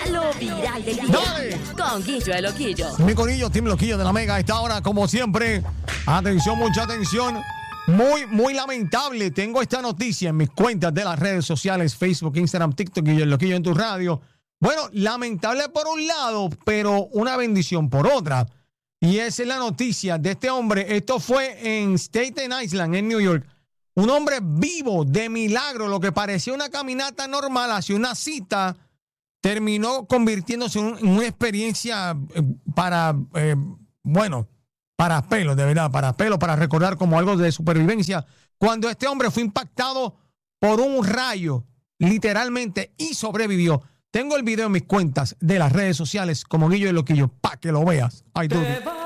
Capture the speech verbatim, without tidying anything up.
Lo viral del día. Dale. Con Guillo el Loquillo. Mi corillo, Team Loquillo de la Mega, a esta hora, como siempre. Atención, mucha atención. Muy, muy lamentable. Tengo esta noticia en mis cuentas de las redes sociales, Facebook, Instagram, TikTok, Guillo el Loquillo en tu radio. Bueno, lamentable por un lado, pero una bendición por otra. Y esa es la noticia de este hombre. Esto fue en Staten Island, en New York. Un hombre vivo, de milagro, lo que parecía una caminata normal hacia una cita, terminó convirtiéndose en, un, en una experiencia eh, para, eh, bueno, para pelos, de verdad, para pelos, para recordar como algo de supervivencia. Cuando este hombre fue impactado por un rayo, literalmente, y sobrevivió. Tengo el video en mis cuentas de las redes sociales como Guillo el Loquillo, para que lo veas. Ay, tú.